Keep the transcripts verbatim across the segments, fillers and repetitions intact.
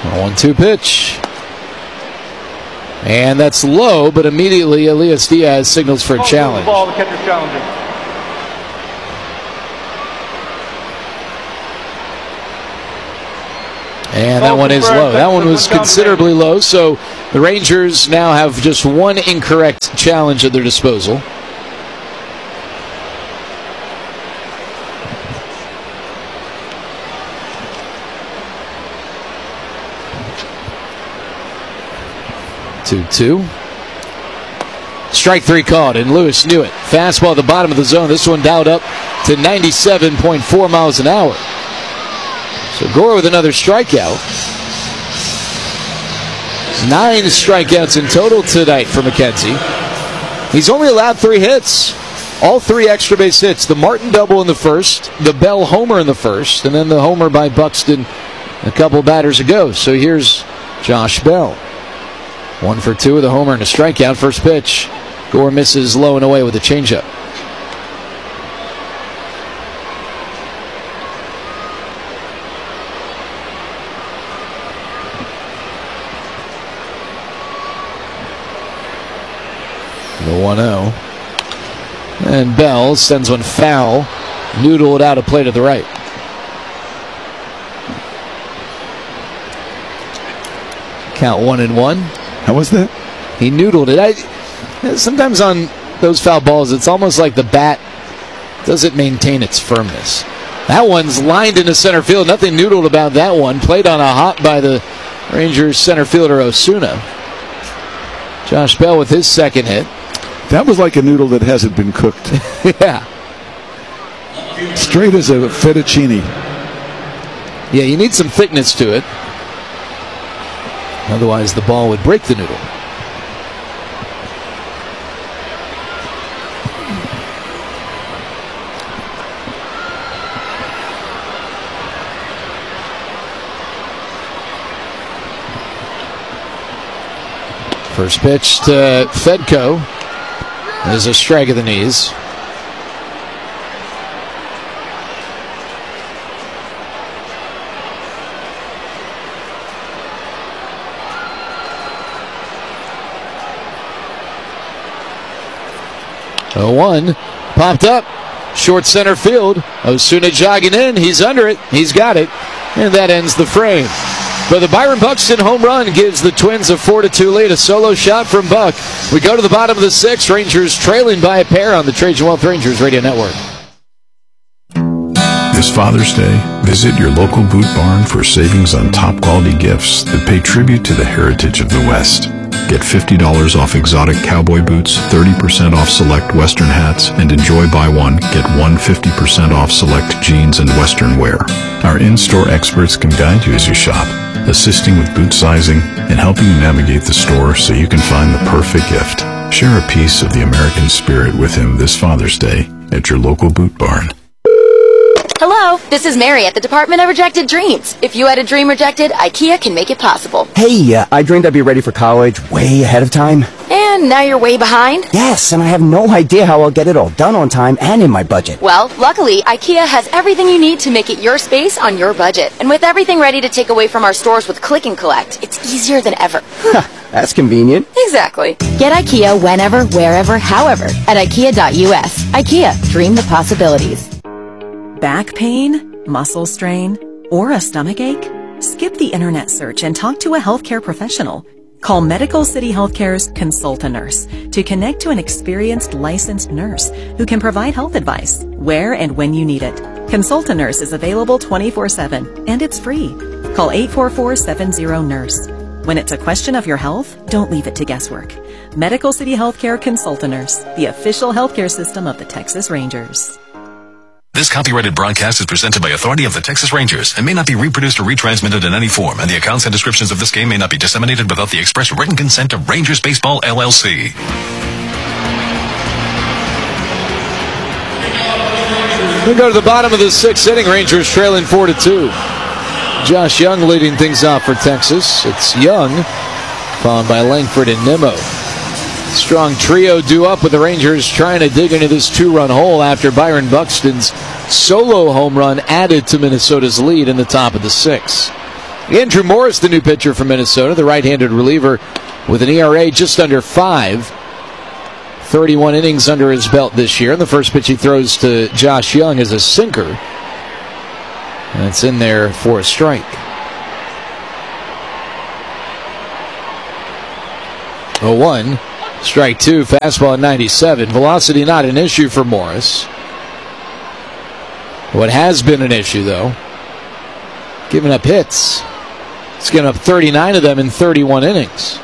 one two pitch. And that's low, but immediately Elias Diaz signals for a challenge. Ball, the catcher's challenging. And that one is low. That one was considerably low, so the Rangers now have just one incorrect challenge at their disposal. two two. Strike three called, and Lewis knew it. Fastball at the bottom of the zone. This one dialed up to ninety-seven point four miles an hour. So Gore with another strikeout. Nine strikeouts in total tonight for McKenzie. He's only allowed three hits. All three extra base hits. The Martin double in the first, the Bell homer in the first, and then the homer by Buxton a couple batters ago. So here's Josh Bell. One for two with a homer and a strikeout. First pitch. Gore misses low and away with a changeup. The one oh. And Bell sends one foul. Noodled out of play to the right. Count one and one. How was that? He noodled it. I, sometimes on those foul balls, it's almost like the bat doesn't maintain its firmness. That one's lined into center field. Nothing noodled about that one. Played on a hop by the Rangers center fielder Osuna. Josh Bell with his second hit. That was like a noodle that hasn't been cooked. Yeah. Straight as a fettuccine. Yeah, you need some thickness to it. Otherwise, the ball would break the noodle. First pitch to Fedko. There's a strike of the knees. oh one. Popped up. Short center field. Osuna jogging in. He's under it. He's got it. And that ends the frame. But the Byron Buxton home run gives the Twins a four to two lead. A solo shot from Buck. We go to the bottom of the sixth. Rangers trailing by a pair on the Trajan Wealth Rangers Radio Network. This Father's Day, visit your local Boot Barn for savings on top quality gifts that pay tribute to the heritage of the West. Get fifty dollars off exotic cowboy boots, thirty percent off select Western hats, and enjoy buy one, get one fifty percent off select jeans and Western wear. Our in-store experts can guide you as you shop, assisting with boot sizing and helping you navigate the store so you can find the perfect gift. Share a piece of the American spirit with him this Father's Day at your local Boot Barn. Hello, this is Mary at the Department of Rejected Dreams. If you had a dream rejected, IKEA can make it possible. Hey, uh, I dreamed I'd be ready for college way ahead of time. And now you're way behind? Yes, and I have no idea how I'll get it all done on time and in my budget. Well, luckily, IKEA has everything you need to make it your space on your budget. And with everything ready to take away from our stores with Click and Collect, it's easier than ever. That's convenient. Exactly. Get IKEA whenever, wherever, however at IKEA dot U S. IKEA, dream the possibilities. Back pain, muscle strain, or a stomach ache? Skip the internet search and talk to a healthcare professional. Call Medical City Healthcare's Consult-A-Nurse to connect to an experienced licensed nurse who can provide health advice where and when you need it. Consult-A-Nurse is available twenty-four seven and it's free. Call eight four four, seven zero, nurse. When it's a question of your health, don't leave it to guesswork. Medical City Healthcare Consult-A-Nurse, the official healthcare system of the Texas Rangers. This copyrighted broadcast is presented by authority of the Texas Rangers and may not be reproduced or retransmitted in any form, and the accounts and descriptions of this game may not be disseminated without the express written consent of Rangers Baseball, L L C. We go to the bottom of the sixth inning. Rangers trailing four to two. Josh Young leading things off for Texas. It's Young, followed by Langford and Nimmo. Strong trio due up with the Rangers trying to dig into this two-run hole after Byron Buxton's solo home run added to Minnesota's lead in the top of the sixth. Andrew Morris, the new pitcher from Minnesota, the right-handed reliever with an E R A just under five. thirty-one innings under his belt this year. And the first pitch he throws to Josh Young is a sinker. And it's in there for a strike. oh one. Strike two, fastball at ninety-seven. Velocity not an issue for Morris. What has been an issue, though, giving up hits. He's given up thirty-nine of them in thirty-one innings.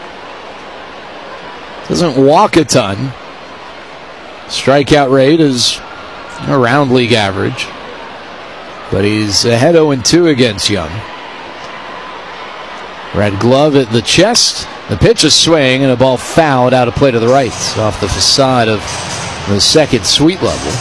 Doesn't walk a ton. Strikeout rate is around league average. But he's ahead oh two against Young. Red glove at the chest. The pitch is swing and a ball fouled out of play to the right off the facade of the second suite level.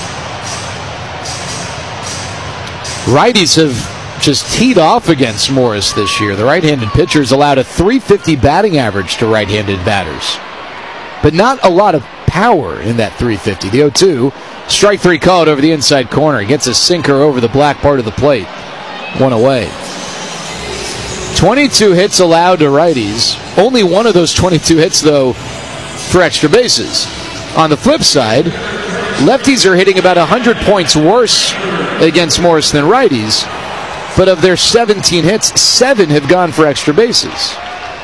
Righties have just teed off against Morris this year. The right-handed pitcher's allowed a three fifty batting average to right-handed batters. But not a lot of power in that three fifty. The oh two, strike three called over the inside corner. He gets a sinker over the black part of the plate. One away. twenty-two hits allowed to righties. Only one of those twenty-two hits, though, for extra bases. On the flip side, lefties are hitting about one hundred points worse against Morris than righties. But of their seventeen hits, seven have gone for extra bases.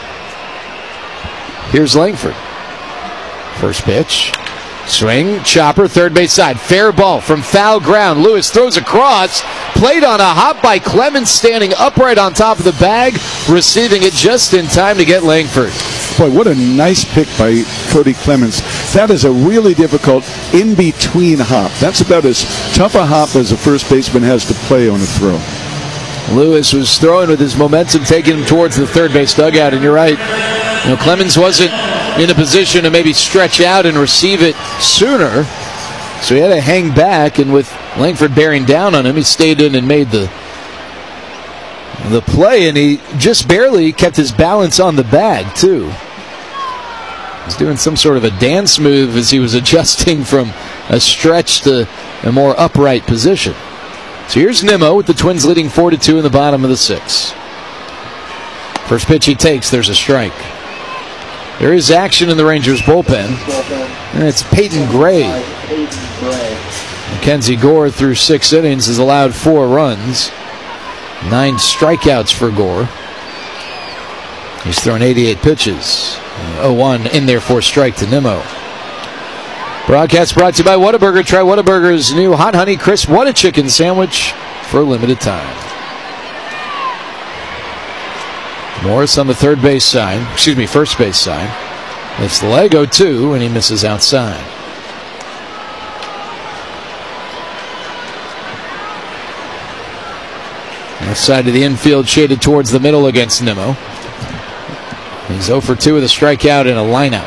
Here's Langford. First pitch. Swing, chopper, third base side. Fair ball from foul ground. Lewis throws across. Played on a hop by Clemens, standing upright on top of the bag, receiving it just in time to get Langford. Boy, what a nice pick by Cody Clemens. That is a really difficult in-between hop. That's about as tough a hop as a first baseman has to play on a throw. Lewis was throwing with his momentum, taking him towards the third base dugout, and you're right. You know, Clemens wasn't in a position to maybe stretch out and receive it sooner, so he had to hang back, and with Langford bearing down on him, he stayed in and made the the play, and he just barely kept his balance on the bag, too. He's doing some sort of a dance move as he was adjusting from a stretch to a more upright position. So here's Nimmo with the Twins leading four to two in the bottom of the sixth. First pitch he takes, there's a strike. There is action in the Rangers bullpen, and it's Peyton Gray. Mackenzie Gore through six innings has allowed four runs. Nine strikeouts for Gore. He's thrown eighty-eight pitches. oh one in there for a strike to Nimmo. Broadcast brought to you by Whataburger. Try Whataburger's new Hot Honey Crisp Whata Chicken Sandwich for a limited time. Morris on the third base side, excuse me, first base side. Lifts the leg, oh two, and he misses outside. Left side of the infield shaded towards the middle against Nimmo. He's oh for two with a strikeout and a lineout.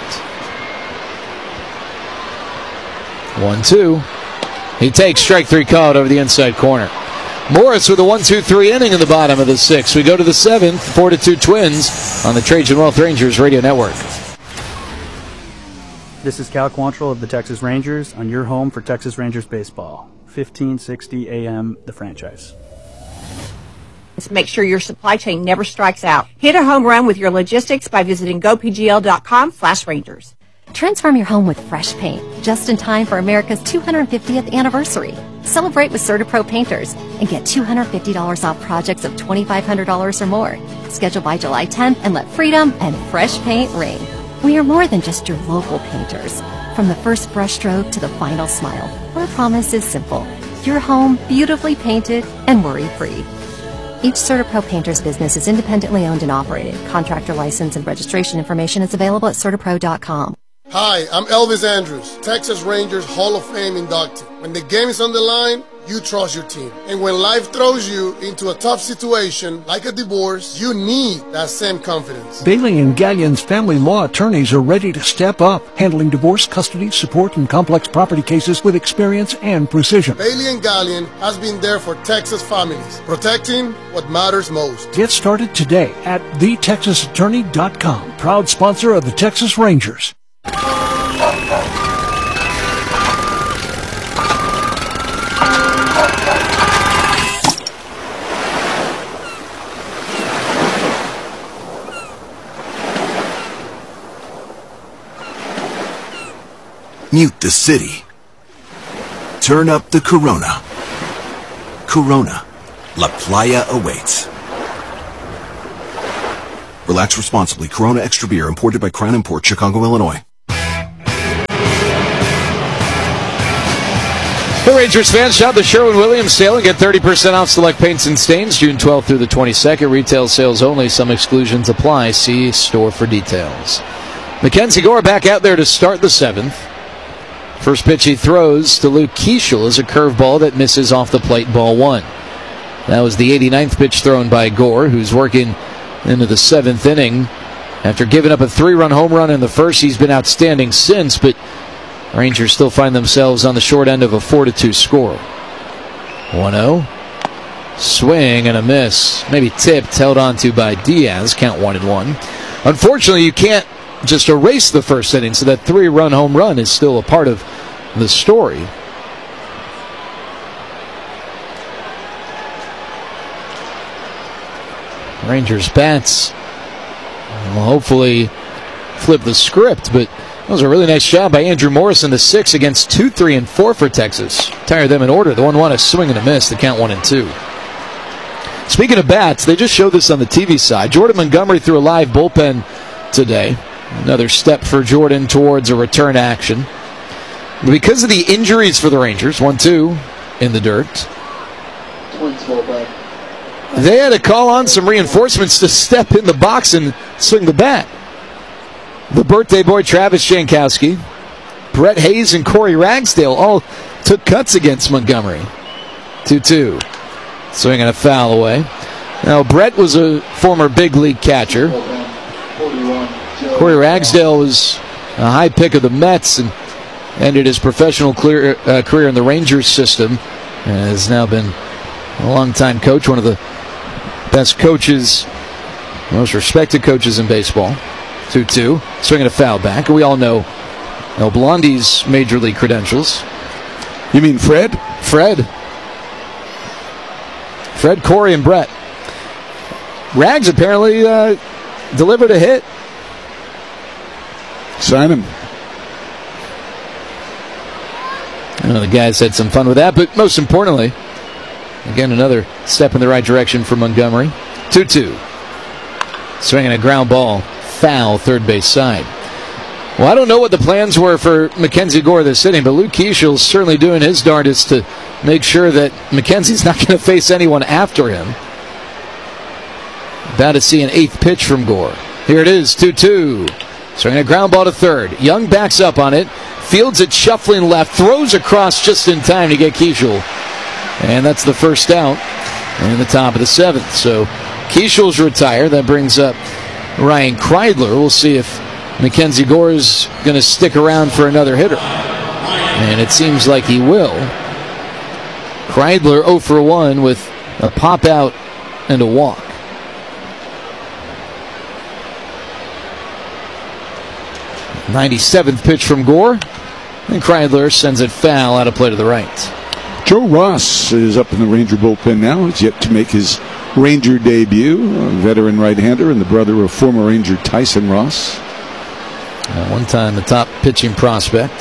one two. He takes strike three called over the inside corner. Morris with a one two three inning in the bottom of the sixth. We go to the seventh, four to two Twins on the Trajan Wealth Rangers Radio Network. This is Cal Quantrill of the Texas Rangers on your home for Texas Rangers baseball. fifteen sixty A M, The Franchise. Let's make sure your supply chain never strikes out. Hit a home run with your logistics by visiting go p g l dot com slash rangers. Transform your home with fresh paint, just in time for America's two hundred fiftieth anniversary. Celebrate with CertaPro Painters and get two hundred fifty dollars off projects of twenty-five hundred dollars or more. Schedule by July tenth and let freedom and fresh paint reign. We are more than just your local painters. From the first brushstroke to the final smile, our promise is simple. Your home beautifully painted and worry-free. Each CertaPro Painters business is independently owned and operated. Contractor license and registration information is available at certapro dot com. Hi, I'm Elvis Andrews, Texas Rangers Hall of Fame inductee. When the game is on the line, you trust your team. And when life throws you into a tough situation, like a divorce, you need that same confidence. Bailey and Gallion's family law attorneys are ready to step up, handling divorce, custody, support, and complex property cases with experience and precision. Bailey and Gallion has been there for Texas families, protecting what matters most. Get started today at the texas attorney dot com, proud sponsor of the Texas Rangers. Mute the city. Turn up the Corona. Corona. La Playa awaits. Relax responsibly. Corona Extra Beer, imported by Crown Import, Chicago, Illinois. The Rangers fans, shop the Sherwin-Williams sale and get thirty percent off select paints and stains June twelfth through the twenty-second. Retail sales only. Some exclusions apply. See store for details. Mackenzie Gore back out there to start the seventh. First pitch he throws to Luke Keeschel is a curveball that misses off the plate, ball one. That was the eighty-ninth pitch thrown by Gore, who's working into the seventh inning. After giving up a three-run home run in the first, he's been outstanding since, but Rangers still find themselves on the short end of a four to two score. one oh. Swing and a miss. Maybe tipped, held onto by Diaz. Count one and one. Unfortunately, you can't just erase the first inning, so that three-run home run is still a part of the story. Rangers bats will hopefully flip the script, but that was a really nice job by Andrew Morrison, the six against two, three, and four for Texas. Tired them in order. The one one, a swing and a miss. The count one and two. Speaking of bats, they just showed this on the T V side. Jordan Montgomery threw a live bullpen today. Another step for Jordan towards a return action. Because of the injuries for the Rangers, one two in the dirt, they had to call on some reinforcements to step in the box and swing the bat. The birthday boy Travis Jankowski, Brett Hayes, and Corey Ragsdale all took cuts against Montgomery. two two. Swinging a foul away. Now, Brett was a former big league catcher. Corey Ragsdale was a high pick of the Mets and ended his professional clear, uh, career in the Rangers system. And has now been a longtime coach, one of the best coaches, most respected coaches in baseball. two two. Swinging a foul back. We all know El Blondie's major league credentials. You mean Fred? Fred. Fred, Corey, and Brett. Rags apparently uh, delivered a hit. Sign him. I know the guys had some fun with that, but most importantly, again, another step in the right direction for Montgomery. two two. Swinging a ground ball. Foul, third base side. Well, I don't know what the plans were for Mackenzie Gore this inning, but Luke Keeschel's certainly doing his darndest to make sure that Mackenzie's not going to face anyone after him. About to see an eighth pitch from Gore. Here it is, two two. Swinging a ground ball to third. Young backs up on it, fields it shuffling left, throws across just in time to get Keeschel. And that's the first out in the top of the seventh. So Keeschel's retired. That brings up Ryan Kreidler. We'll see if Mackenzie Gore is going to stick around for another hitter. And it seems like he will. Kreidler oh for one with a pop out and a walk. ninety-seventh pitch from Gore. And Kreidler sends it foul out of play to the right. Joe Ross is up in the Ranger bullpen now. He's yet to make his Ranger debut. A veteran right-hander and the brother of former Ranger Tyson Ross. Uh, one time the top pitching prospect.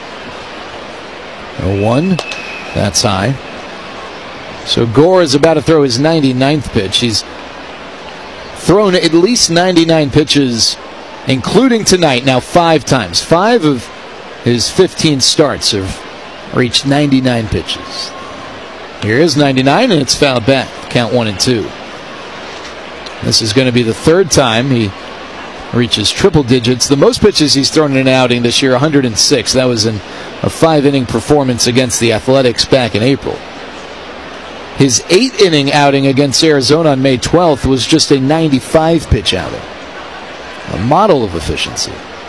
oh one. That's high. So Gore is about to throw his ninety-ninth pitch. He's thrown at least ninety-nine pitches, including tonight, now five times. Five of his fifteen starts have reached ninety-nine pitches. Here is ninety-nine, and it's fouled back. Count one and two. This is going to be the third time he reaches triple digits. The most pitches he's thrown in an outing this year, one hundred six. That was in a five-inning performance against the Athletics back in April. His eight-inning outing against Arizona on May twelfth was just a ninety-five pitch outing. A model of efficiency.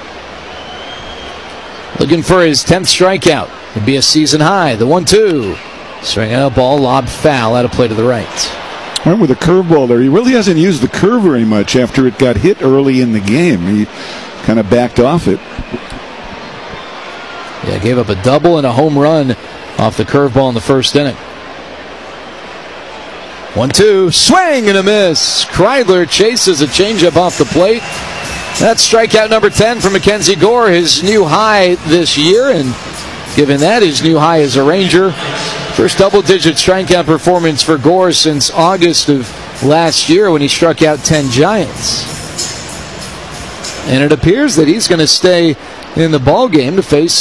Looking for his tenth strikeout. It'd be a season high. The one two. Swinging a ball, lob foul out of play to the right. Went with a curveball there. He really hasn't used the curve very much after it got hit early in the game. He kind of backed off it. Yeah, gave up a double and a home run off the curveball in the first inning. one two. Swing and a miss. Kreidler chases a changeup off the plate. That's strikeout number ten for Mackenzie Gore, his new high this year, and given that his new high as a Ranger, first double-digit strikeout performance for Gore since August of last year when he struck out ten Giants. And it appears that he's going to stay in the ball game to face